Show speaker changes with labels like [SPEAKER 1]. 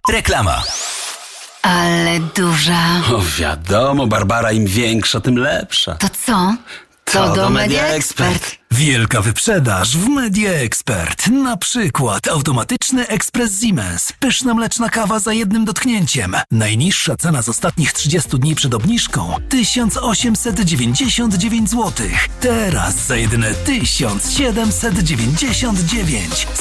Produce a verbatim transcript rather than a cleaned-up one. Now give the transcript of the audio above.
[SPEAKER 1] Reklama.
[SPEAKER 2] Ale duża.
[SPEAKER 3] O wiadomo, Barbara, im większa, tym lepsza.
[SPEAKER 2] To co? To,
[SPEAKER 3] To
[SPEAKER 2] do
[SPEAKER 3] do
[SPEAKER 2] Media
[SPEAKER 3] Media
[SPEAKER 2] Expert.
[SPEAKER 3] Expert.
[SPEAKER 1] Wielka wyprzedaż w Media Expert. Na przykład automatyczny ekspres Siemens. Pyszna mleczna kawa za jednym dotknięciem. Najniższa cena z ostatnich trzydziestu dni przed obniżką tysiąc osiemset dziewięćdziesiąt dziewięć złotych. Teraz za jedyne tysiąc siedemset dziewięćdziesiąt dziewięć.